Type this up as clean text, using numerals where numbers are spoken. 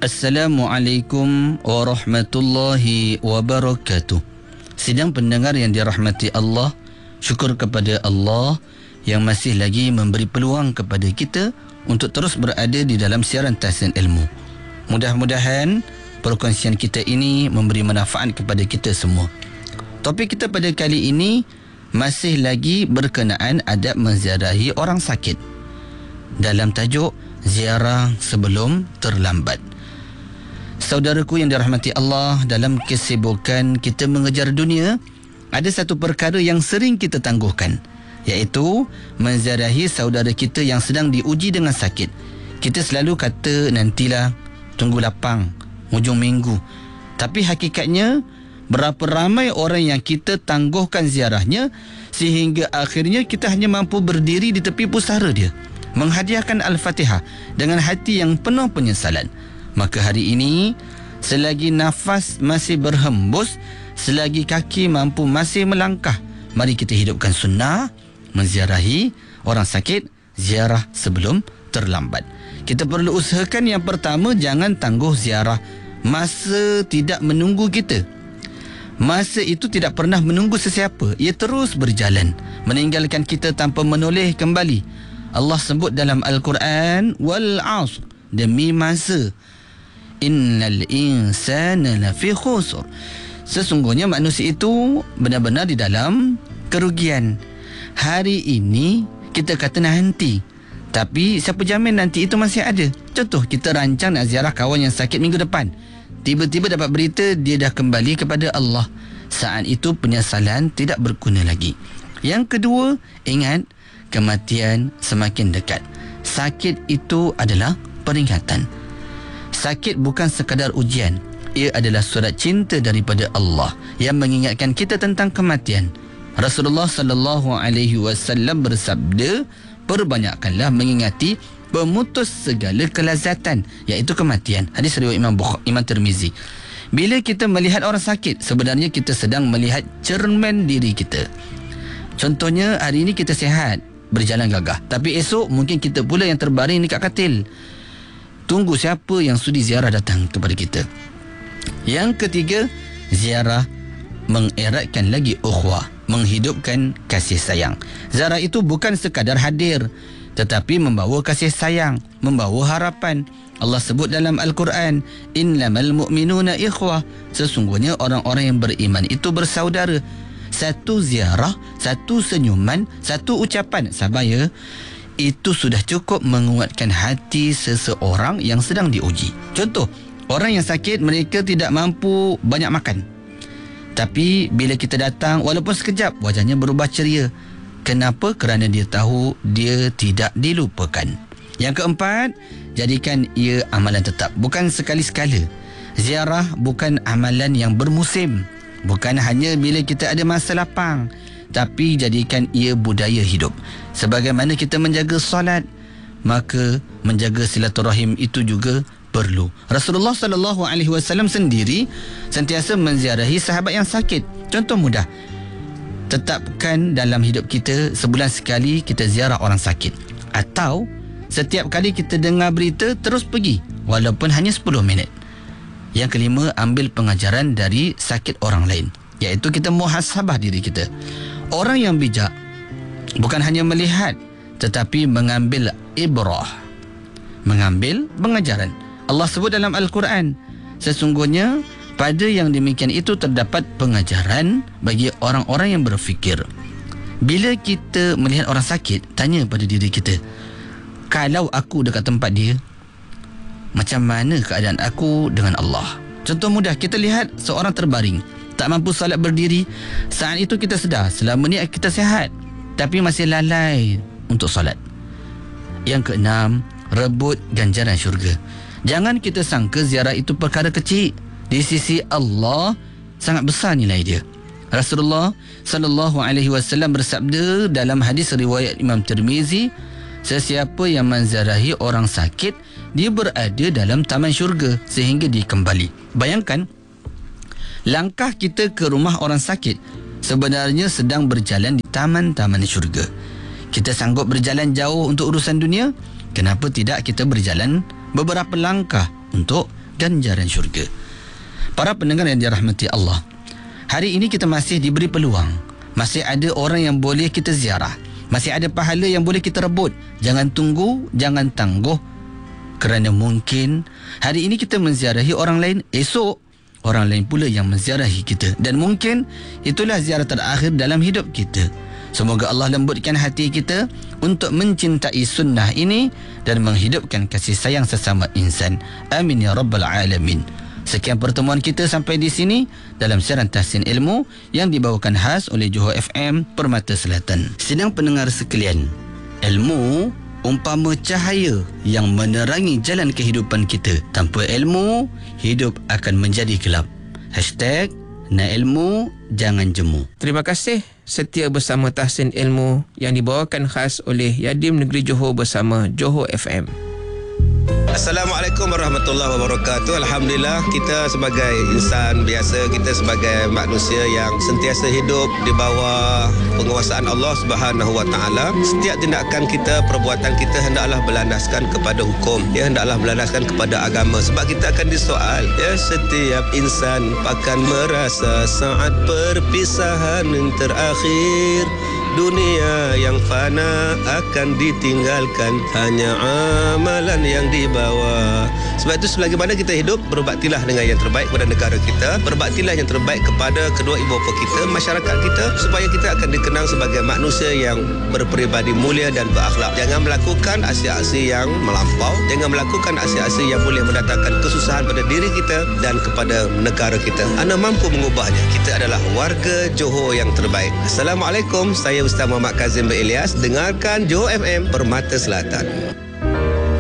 Assalamualaikum warahmatullahi wabarakatuh. Sidang pendengar yang dirahmati Allah, syukur kepada Allah yang masih lagi memberi peluang kepada kita untuk terus berada di dalam siaran Tahsin Ilmu. Mudah-mudahan perkongsian kita ini memberi manfaat kepada kita semua. Topik kita pada kali ini masih lagi berkenaan adab menziarahi orang sakit dalam tajuk ziarah sebelum terlambat. Saudaraku yang dirahmati Allah, dalam kesibukan kita mengejar dunia, ada satu perkara yang sering kita tangguhkan, iaitu menziarahi saudara kita yang sedang diuji dengan sakit. Kita selalu kata nantilah, tunggu lapang, hujung minggu. Tapi hakikatnya, berapa ramai orang yang kita tangguhkan ziarahnya sehingga akhirnya kita hanya mampu berdiri di tepi pusara dia, menghadiahkan Al-Fatihah dengan hati yang penuh penyesalan. Maka hari ini, selagi nafas masih berhembus, selagi kaki mampu masih melangkah, mari kita hidupkan sunnah menziarahi orang sakit, ziarah sebelum terlambat. Kita perlu usahakan yang pertama, jangan tangguh ziarah masa tidak menunggu kita. Masa itu tidak pernah menunggu sesiapa. Ia terus berjalan, meninggalkan kita tanpa menoleh kembali. Allah sebut dalam Al-Quran, wal 'asr, demi masa, innal insana lafi khusr, sesungguhnya manusia itu benar-benar di dalam kerugian. Hari ini kita kata nanti, tapi siapa jamin nanti itu masih ada? Contoh, kita rancang nak ziarah kawan yang sakit minggu depan, tiba-tiba dapat berita dia dah kembali kepada Allah. Saat itu penyesalan tidak berguna lagi. Yang kedua, ingat, kematian semakin dekat. Sakit itu adalah peringatan. Sakit bukan sekadar ujian. Ia adalah surat cinta daripada Allah yang mengingatkan kita tentang kematian. Rasulullah sallallahu alaihi wasallam bersabda, perbanyakkanlah mengingati pemutus segala kelazatan, iaitu kematian. Hadis riwayat Imam Tirmizi. Bila kita melihat orang sakit, sebenarnya kita sedang melihat cermin diri kita. Contohnya, hari ini kita sihat, berjalan gagah, tapi esok mungkin kita pula yang terbaring dekat katil. Tunggu siapa yang sudi ziarah datang kepada kita. Yang ketiga, ziarah mengeratkan lagi ukhuwah, menghidupkan kasih sayang. Ziarah itu bukan sekadar hadir, tetapi membawa kasih sayang, membawa harapan. Allah sebut dalam Al-Quran, innamal mu'minuna ikhwah, sesungguhnya orang-orang yang beriman itu bersaudara. Satu ziarah, satu senyuman, satu ucapan, sabar ya, itu sudah cukup menguatkan hati seseorang yang sedang diuji. Contoh, orang yang sakit, mereka tidak mampu banyak makan, tapi bila kita datang, walaupun sekejap, wajahnya berubah ceria. Kenapa? Kerana dia tahu dia tidak dilupakan. Yang keempat, jadikan ia amalan tetap, bukan sekali-sekala. Ziarah bukan amalan yang bermusim, bukan hanya bila kita ada masa lapang, tapi jadikan ia budaya hidup. Sebagaimana kita menjaga solat, maka menjaga silaturahim itu juga perlu. Rasulullah sallallahu alaihi wasallam sendiri sentiasa menziarahi sahabat yang sakit. Contoh mudah, tetapkan dalam hidup kita sebulan sekali kita ziarah orang sakit, atau setiap kali kita dengar berita terus pergi walaupun hanya 10 minit. Yang kelima, ambil pengajaran dari sakit orang lain, iaitu kita muhasabah diri kita. Orang yang bijak bukan hanya melihat, tetapi mengambil ibrah, mengambil pengajaran. Allah sebut dalam Al-Quran, sesungguhnya pada yang demikian itu terdapat pengajaran bagi orang-orang yang berfikir. Bila kita melihat orang sakit, tanya pada diri kita, kalau aku dekat tempat dia, macam mana keadaan aku dengan Allah? Contoh mudah, kita lihat seorang terbaring, tak mampu salat berdiri. Saat itu kita sedar, selama ni kita sihat, tapi masih lalai untuk salat. Yang keenam, rebut ganjaran syurga. Jangan kita sangka ziarah itu perkara kecil. Di sisi Allah sangat besar nilai dia. Rasulullah sallallahu alaihi wasallam bersabda dalam hadis riwayat Imam Tirmizi, sesiapa yang menziarahi orang sakit, dia berada dalam taman syurga sehingga dia kembali. Bayangkan, langkah kita ke rumah orang sakit sebenarnya sedang berjalan di taman-taman syurga. Kita sanggup berjalan jauh untuk urusan dunia, kenapa tidak kita berjalan beberapa langkah untuk ganjaran syurga. Para pendengar yang dirahmati Allah, hari ini kita masih diberi peluang. Masih ada orang yang boleh kita ziarah. Masih ada pahala yang boleh kita rebut. Jangan tunggu, jangan tangguh. Kerana mungkin hari ini kita menziarahi orang lain, esok orang lain pula yang menziarahi kita. Dan mungkin itulah ziarah terakhir dalam hidup kita. Semoga Allah lembutkan hati kita untuk mencintai sunnah ini dan menghidupkan kasih sayang sesama insan. Amin ya rabbal alamin. Sekian pertemuan kita sampai di sini dalam siaran Tahsin Ilmu yang dibawakan khas oleh Johor FM Permata Selatan. Sidang pendengar sekalian, ilmu umpama cahaya yang menerangi jalan kehidupan kita. Tanpa ilmu, hidup akan menjadi gelap. #Nak ilmu, jangan jemu. Terima kasih setia bersama Tahsin Ilmu yang dibawakan khas oleh Yadim Negeri Johor bersama Johor FM. Assalamualaikum warahmatullahi wabarakatuh. Alhamdulillah, kita sebagai insan biasa, kita sebagai manusia yang sentiasa hidup di bawah penguasaan Allah Subhanahu wa taala. Setiap tindakan kita, perbuatan kita hendaklah berlandaskan kepada hukum, hendaklah berlandaskan kepada agama, sebab kita akan disoal. Setiap insan akan merasa saat perpisahan terakhir. Dunia yang fana akan ditinggalkan, hanya amalan yang dibawa. Sebab itu selagi mana kita hidup, berbaktilah dengan yang terbaik kepada negara kita, berbaktilah yang terbaik kepada kedua ibu bapa kita, masyarakat kita, supaya kita akan dikenang sebagai manusia yang berperibadi mulia dan berakhlak. Jangan melakukan aksi-aksi yang melampau, jangan melakukan aksi-aksi yang boleh mendatangkan kesusahan pada diri kita dan kepada negara kita. Anda mampu mengubahnya. Kita adalah warga Johor yang terbaik. Assalamualaikum, saya Ustaz Muhammad Kazim bin Ilyas. Dengarkan Johor FM Permata Selatan.